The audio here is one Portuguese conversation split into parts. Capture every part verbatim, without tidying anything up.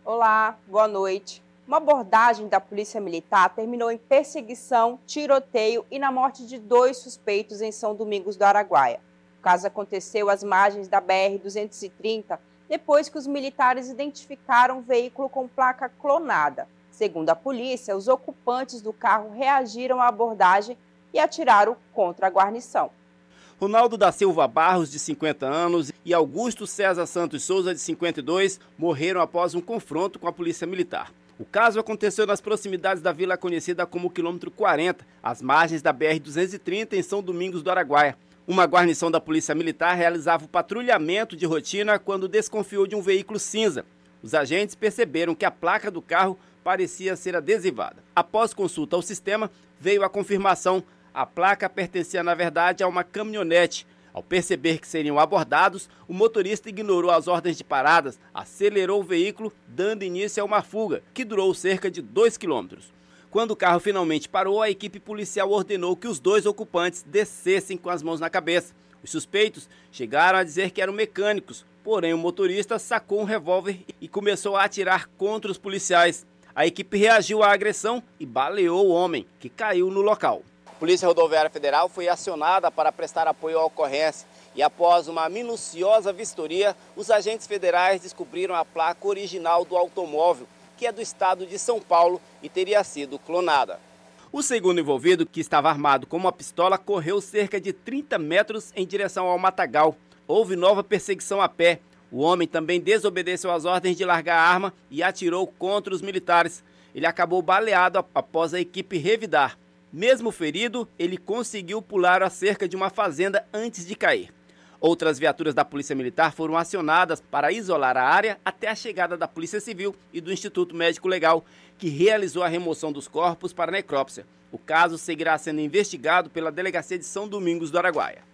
Olá, boa noite. Uma abordagem da Polícia Militar terminou em perseguição, tiroteio e na morte de dois suspeitos em São Domingos do Araguaia. O caso aconteceu às margens da B R duzentos e trinta, depois que os militares identificaram um veículo com placa clonada. Segundo a polícia, os ocupantes do carro reagiram à abordagem e atiraram contra a guarnição. Ronaldo da Silva Barros, de cinquenta anos, e Augusto César Santos Souza, de cinquenta e dois, morreram após um confronto com a polícia militar. O caso aconteceu nas proximidades da vila conhecida como quilômetro quarenta, às margens da B R duzentos e trinta, em São Domingos do Araguaia. Uma guarnição da polícia militar realizava o patrulhamento de rotina quando desconfiou de um veículo cinza. Os agentes perceberam que a placa do carro parecia ser adesivada. Após consulta ao sistema, veio a confirmação. A placa pertencia, na verdade, a uma caminhonete. Ao perceber que seriam abordados, o motorista ignorou as ordens de paradas, acelerou o veículo, dando início a uma fuga, que durou cerca de dois quilômetros. Quando o carro finalmente parou, a equipe policial ordenou que os dois ocupantes descessem com as mãos na cabeça. Os suspeitos chegaram a dizer que eram mecânicos, porém o motorista sacou um revólver e começou a atirar contra os policiais. A equipe reagiu à agressão e baleou o homem, que caiu no local. A Polícia Rodoviária Federal foi acionada para prestar apoio à ocorrência e, após uma minuciosa vistoria, os agentes federais descobriram a placa original do automóvel, que é do estado de São Paulo e teria sido clonada. O segundo envolvido, que estava armado com uma pistola, correu cerca de trinta metros em direção ao matagal. Houve nova perseguição a pé. O homem também desobedeceu às ordens de largar a arma e atirou contra os militares. Ele acabou baleado após a equipe revidar. Mesmo ferido, ele conseguiu pular a cerca de uma fazenda antes de cair. Outras viaturas da Polícia Militar foram acionadas para isolar a área até a chegada da Polícia Civil e do Instituto Médico Legal, que realizou a remoção dos corpos para necrópsia. O caso seguirá sendo investigado pela Delegacia de São Domingos do Araguaia.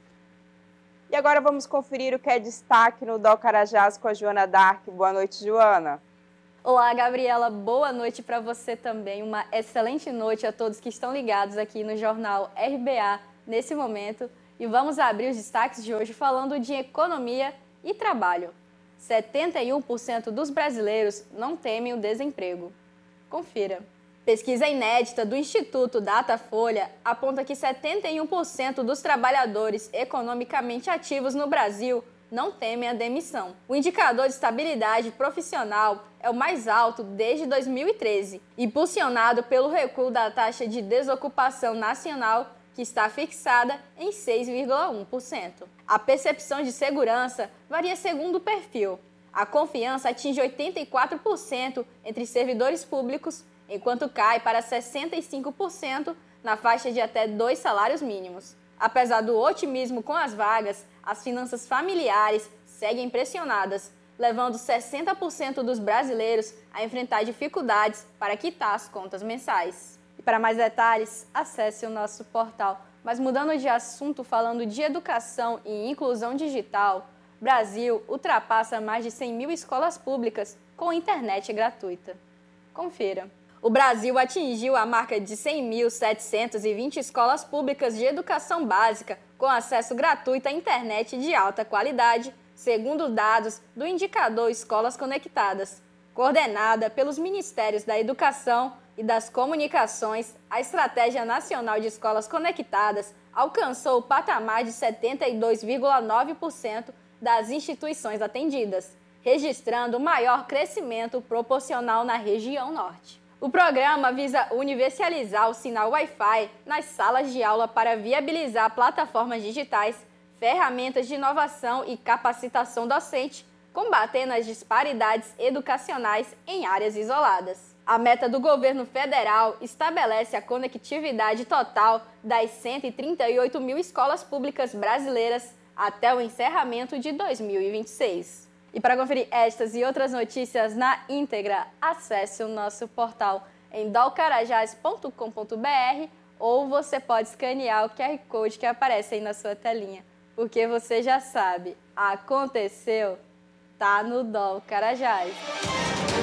E agora vamos conferir o que é destaque no Dó Carajás com a Joana Dark. Boa noite, Joana. Olá, Gabriela. Boa noite para você também. Uma excelente noite a todos que estão ligados aqui no Jornal R B A nesse momento. E vamos abrir os destaques de hoje falando de economia e trabalho. setenta e um por cento dos brasileiros não temem o desemprego. Confira. Pesquisa inédita do Instituto Datafolha aponta que setenta e um por cento dos trabalhadores economicamente ativos no Brasil não temem a demissão. O indicador de estabilidade profissional é o mais alto desde dois mil e treze, impulsionado pelo recuo da taxa de desocupação nacional, que está fixada em seis vírgula um por cento. A percepção de segurança varia segundo o perfil. A confiança atinge oitenta e quatro por cento entre servidores públicos, enquanto cai para sessenta e cinco por cento na faixa de até dois salários mínimos. Apesar do otimismo com as vagas, as finanças familiares seguem pressionadas, levando sessenta por cento dos brasileiros a enfrentar dificuldades para quitar as contas mensais. E para mais detalhes, acesse o nosso portal. Mas mudando de assunto, falando de educação e inclusão digital, Brasil ultrapassa mais de cem mil escolas públicas com internet gratuita. Confira. O Brasil atingiu a marca de cem mil setecentas e vinte escolas públicas de educação básica com acesso gratuito à internet de alta qualidade, segundo dados do indicador Escolas Conectadas. Coordenada pelos Ministérios da Educação e das Comunicações, a Estratégia Nacional de Escolas Conectadas alcançou o patamar de setenta e dois vírgula nove por cento das instituições atendidas, registrando o maior crescimento proporcional na região norte. O programa visa universalizar o sinal Wi-Fi nas salas de aula para viabilizar plataformas digitais, ferramentas de inovação e capacitação docente, combatendo as disparidades educacionais em áreas isoladas. A meta do governo federal estabelece a conectividade total das cento e trinta e oito mil escolas públicas brasileiras até o encerramento de dois mil e vinte e seis. E para conferir estas e outras notícias na íntegra, acesse o nosso portal em dolcarajás ponto com ponto br ou você pode escanear o Q R Code que aparece aí na sua telinha. Porque você já sabe, aconteceu, tá no Dol Carajás.